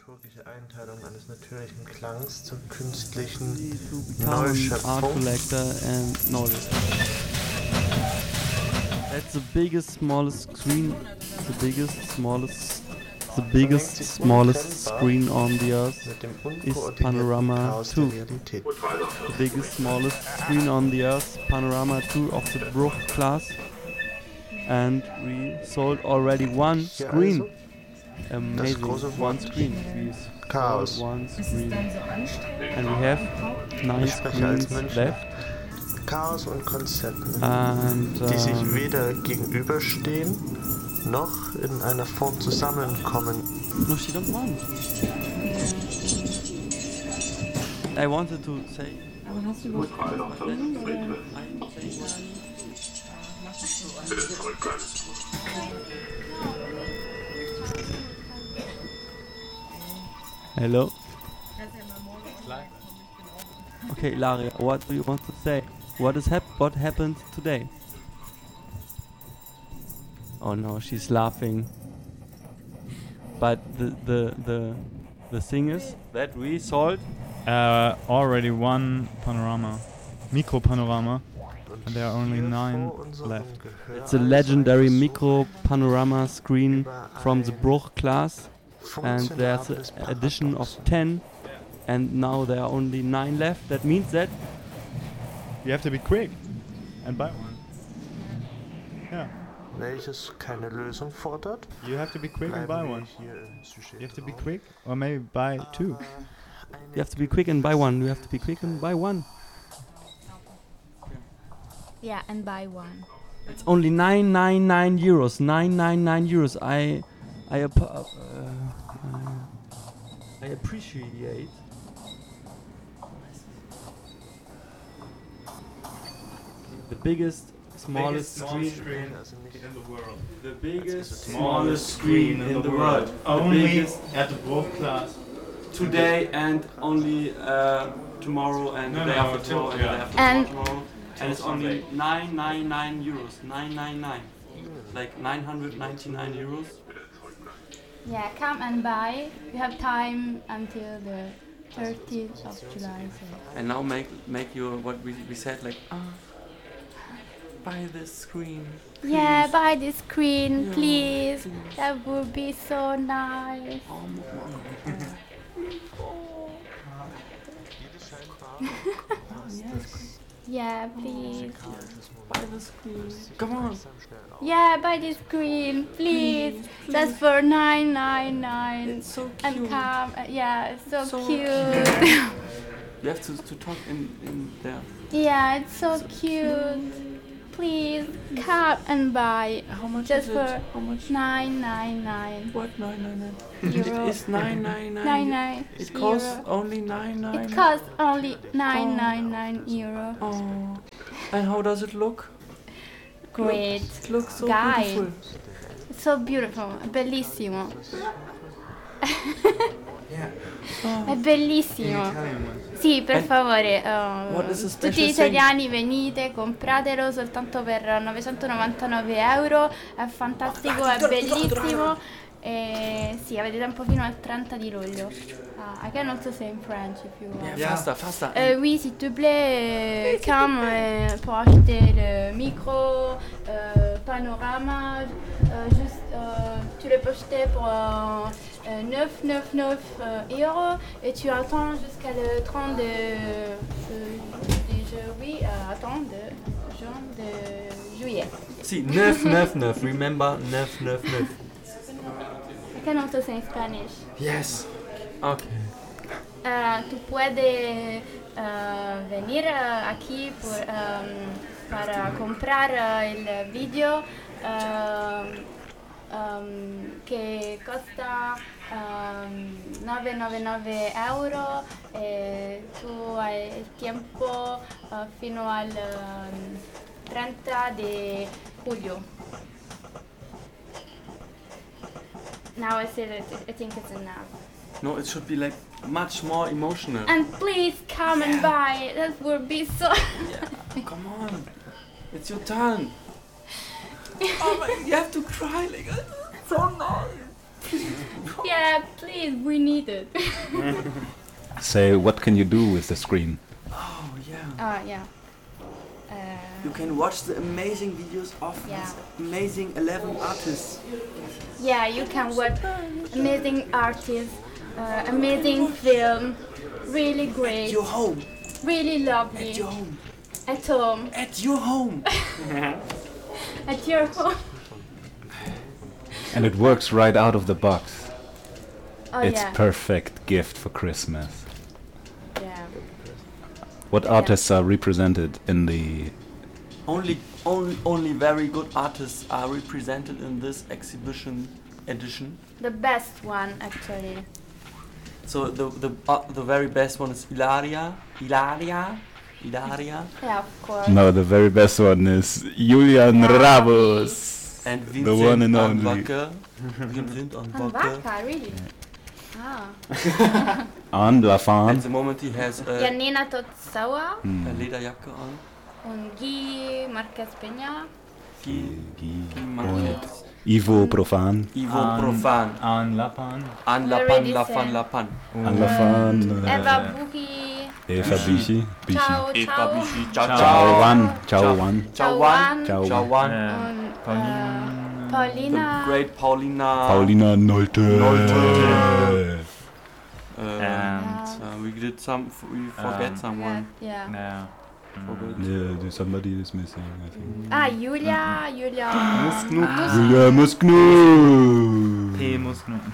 dramaturgische Einteilung eines natürlichen Klangs zur künstlichen To become an art Neuschöpfung. collector and notice. That's the biggest, smallest screen. The biggest, smallest screen on the earth. Mit dem is unkoordinierten Panorama Chaos 2. der Realität. The biggest, smallest screen on the earth. Panorama 2 of the Bruch class. And we sold already one Hier screen. also Amazing. große One Wort. screen. We Chaos. sold one Ist es screen. dann so anstrengend? And we have 9 Ich spreche als screens Münchner. left. Chaos und Konzepte, And die sich weder gegenüberstehen noch in einer Form zusammenkommen. no, she don't want. I wanted to say. Aber hast du überhaupt Koffein oder? Hello. Okay, Laria, what do you want to say? What happened today? Oh no, she's laughing. But the thing is that we sold Already one panorama, micro panorama, and there are only Hier 9 vor unserem left. Gehör it's a also legendary ein micro panorama screen über from the ein Bruch class, and there's an funktionables addition of Paradox. 10, and now there are only 9 left. That means that You have to be quick and buy one. Yeah, welches keine Lösung fordert. you have to be quick and buy Bleiben wir one. hier im Sujet You have to be drauf. quick, or maybe buy 2. you have to be quick and buy one. You have to be quick and buy one. Yeah, and buy one. It's only 999 euros. 999 euros. I appreciate. The biggest, smallest screen. Also nicht The biggest, Smallest screen in the world. The Only biggest at the Bruch class. today and only tomorrow and the day after tomorrow and the day after And- tomorrow. And it's only 999 euros. 999. Like 999 euros. Yeah, come and buy. You have time until the 30th of July. So. And now make your what we said like buy this screen. Yeah, buy this screen, Yeah, please. please. That would be so nice. Yeah, please. Buy the screen. Come on. Yeah, buy this screen, please. That's for 999. It's so And cute. come, yeah, it's so, So cute. You have to talk in there. Yeah, it's so cute. Please come and buy. How much Just is for it? How much? 999 What? 999. euro. It is 999. 99 It costs euro. only 999. It costs only 999 euro. Oh. And how does it look? Great. It looks so Guy. beautiful. It's so beautiful. Bellissimo. È bellissimo. Sì, per And favore. what is the Tutti special gli italiani venite, compratelo soltanto per 999 euro. È fantastico, è bellissimo. E sì, avete tempo fino al 30 di luglio. I can also say in French if you want. Yeah, faster, faster. Oui, s'il te plaît, come pour acheter le micro, panorama, juste, tu le peux acheter pour 999 euros et tu attends jusqu'à le 30 de juillet. See, 999. Remember 999. I can also say in Spanish. Yes. Okay. Tú puedes venir aquí para comprar el vídeo que costa 999 euro. Tú hay el tiempo fino al 30 de julio. Now I think it's enough. No, it should be like much more emotional. And please come and buy it. That would be so. Yeah, come on. It's your turn. Oh my, you have to cry like so nice. Yeah, please, we need it. Say, what can you do with the screen? Oh yeah. Yeah. You can watch the amazing videos of Yeah. these amazing 11 artists. Yeah, you can watch amazing artists, amazing film, really At great, your home. really lovely. At your home. At home, At your home. at your home. And it works right out of the box. Oh It's yeah, perfect gift for Christmas. yeah. What Yeah. artists are represented in the... Only very good artists are represented in this exhibition edition. The best one actually. So the very best one is Ilaria. Ilaria. Yeah, of course. No, the very best one is Julian Yeah. Rabus. And The one and only. Wacke. Vincent on And Wacke. Vaca, really? Ah. And La At Fan. the moment he has Janina Totsawa a Lederjacke on. und Guy Marquez Peña. Marquez. Ivo Profan. Ivo Profan. An Lapan. An Already Lapan, said. Lapan. And La Fan. Eva Buchi. Eva Bichi. Ciao, Eva ciao. Bichi. Ciao, Ciao ciao. Wan. Ciao Wan. Ciao Wan. Ciao Ciao Wan. Wan. Und Pauline. The Paulina. great Paulina. Paulina Nolte. Nolte. And We did we forget someone. Yeah. yeah. Forgot. Yeah, somebody is missing, I think. Julia. Julia Musknu. P muss nur.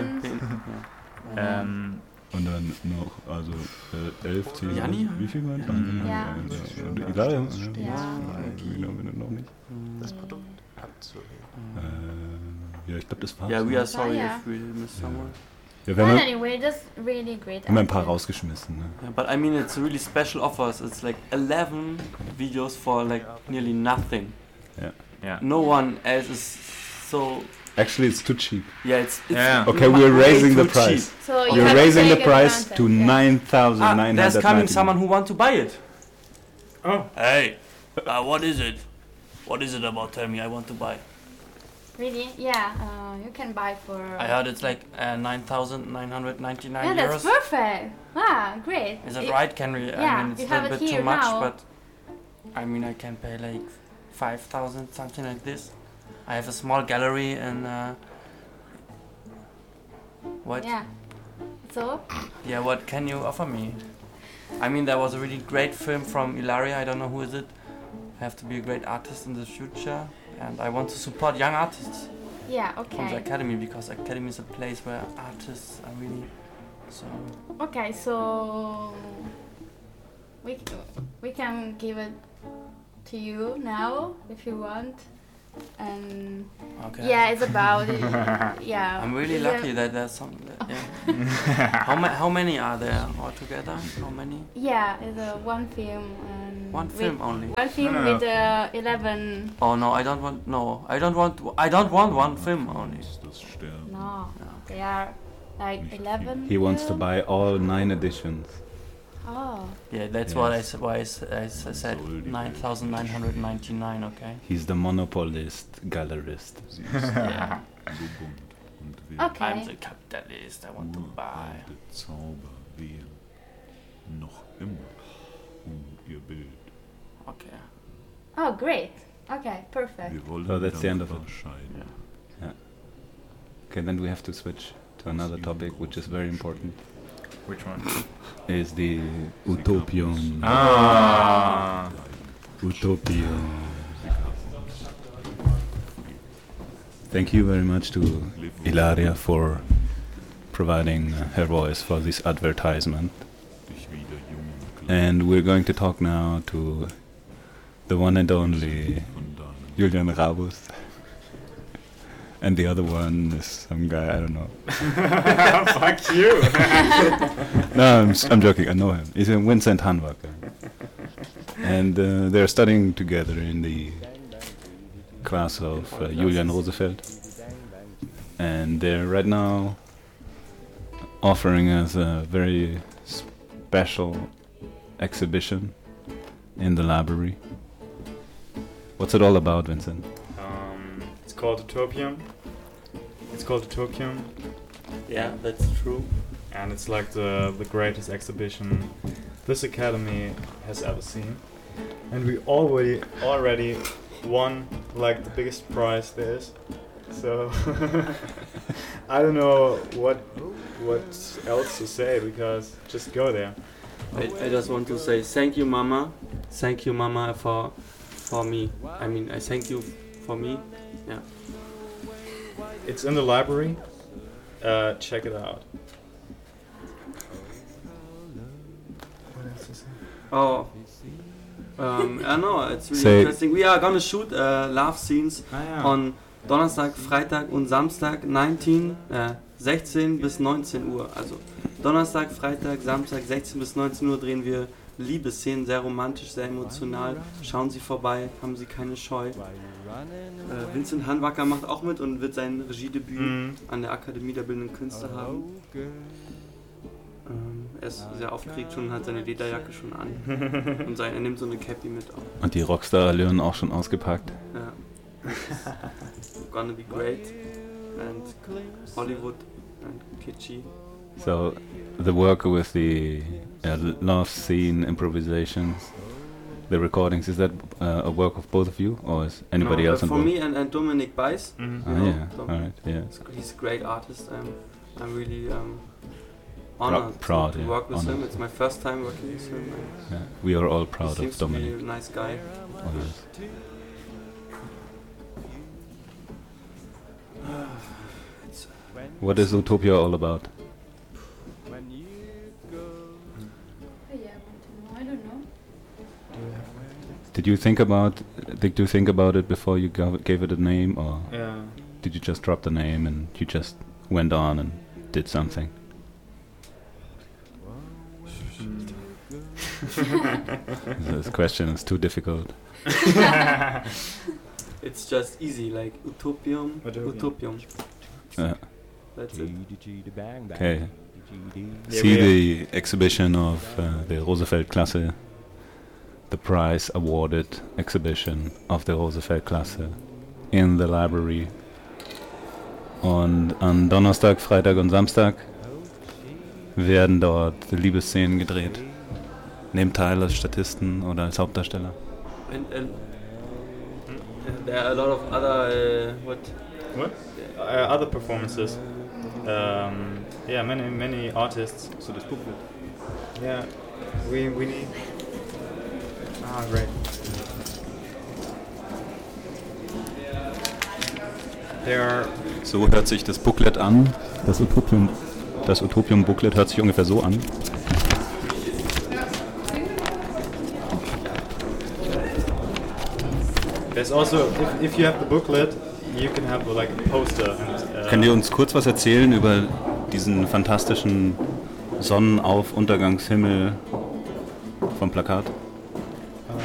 Und dann noch, also 11, 10. Janni? Wie viel waren es? Ja. Und Ilaria? Ja. Genau, wenn du noch nicht. Das Produkt abzuheben. Ja, ich glaube, das war's. Yeah, we are sorry yeah. if we missed someone. Ja, wir But haben, anyway, that's really great. haben ein paar outfit. rausgeschmissen. Ne? Yeah, but I mean, it's really special offers. It's like 11 videos for like nearly nothing. Yeah. No one else is so. Actually, it's too cheap. Yeah, it's Yeah. Okay, we're way raising the too price. cheap. So you We're have to raising the take price to advantage, yeah. 9,990. There's coming someone who want to buy it. Oh. Hey, what is it? What is it about? Tell me, I want to buy. Really? Yeah. You can buy for. I heard it's like 9,999 Yeah, that's euros. perfect. Ah, great. Is that right? Can we? Yeah, I mean, it's you a have little it bit too here much, now. but I mean, I can pay like 5,000, something like this. I have a small gallery and what? Yeah. So. Yeah, what can you offer me? I mean, there was a really great film from Ilaria. I don't know who is it. I have to be a great artist in the future, and I want to support young artists Yeah. from the Okay. academy because academy is a place where artists are really so. Okay. So. We can give it to you now if you want. And Okay. yeah, it's about it. Yeah. I'm really It's lucky that there's some. Yeah. How many are there altogether? How many? Yeah, it's a one film. And One film only. One film No, no. with 11. Oh no, I don't want. No, I don't want. I don't want one film only. No, they are like 11. He wants to film. buy all 9 editions. Oh. Yeah, that's what I said. Why I said 9,999. Okay. He's the monopolist, gallerist. Yeah. Okay. I'm the capitalist. I want to buy. Zauber wehen noch immer Ihr Bild. Okay. Oh, great. Okay, perfect. Wir wollen Oh, that's the end of it. scheiden. Okay, then we have to switch to another topic, which is very important. Which one? Is the Utopion. Ah. Utopion. Thank you very much to Ilaria for providing her voice for this advertisement. Dich wieder jung und klein And we're going to talk now to the one and only von deinem Julian Rabus. And the other one is some guy, I don't know. Fuck you. No, I'm joking, I know him. He's Vincent Hanwacker. And they're studying together in the class of Julian Rosefeld. And they're right now offering us a very special exhibition in the library. What's it all about, Vincent? It's called Utopium. Yeah, that's true. And it's like the greatest exhibition this academy has ever seen. And we already won like the biggest prize there is. So I don't know what else to say, because just go there. I just want to say thank you, Mama. Thank you, Mama, for me. I mean, I thank you for me. Yeah. It's in the library. Check it out. What else to say? Oh. I know, it's really Say- interesting. We are gonna shoot love scenes on Donnerstag, Freitag und Samstag 16 bis 19 Uhr. Also Donnerstag, Freitag, Samstag 16 bis 19 Uhr drehen wir Liebesszenen, sehr romantisch, sehr emotional. Schauen Sie vorbei, haben Sie keine Scheu. Vincent Hanwacker macht auch mit und wird sein Regiedebüt an der Akademie der Bildenden Künste haben. Er ist sehr aufgeregt schon und hat seine Lederjacke schon an. Und er nimmt so eine Cappy mit auch. Und die Rockstar-Allüren auch schon ausgepackt. Ja. Gonna be great. And Hollywood and kitschy. So the work with the love scene improvisations, the recordings, is that a work of both of you, or is anybody else For involved? me and Dominic Bice. Yeah, alright, yeah. He's a great artist. I'm really honored proud, to yeah, work with him. honored. It's my first time working with him. Yeah, we are all He proud seems of to be Dominic. a nice guy. Oh, yes. What is Utopia all about? I don't know. Did you think about it before you gave it a name, or Yeah. did you just drop the name and you just went on and did something? This question is too difficult. It's just easy, like utopium. Yeah. That's it. Okay. Yeah, See we the exhibition of the Rosefeld-Klasse, the prize awarded exhibition of the Rosefeld-Klasse in the library. Und an Donnerstag, Freitag und Samstag werden dort Liebesszenen gedreht. Nehmt teil als Statisten oder als Hauptdarsteller. And there are a lot of other What? Other performances. Yeah, many artists. So das Booklet. Yeah, we need. Ah, great. There are. So hört sich das Booklet an. Das Utopium-Booklet hört sich ungefähr so an. There's also, if you have the booklet, you can have like a poster. And, Könnt ihr uns kurz was erzählen über diesen fantastischen Sonnenauf-Untergangshimmel vom Plakat?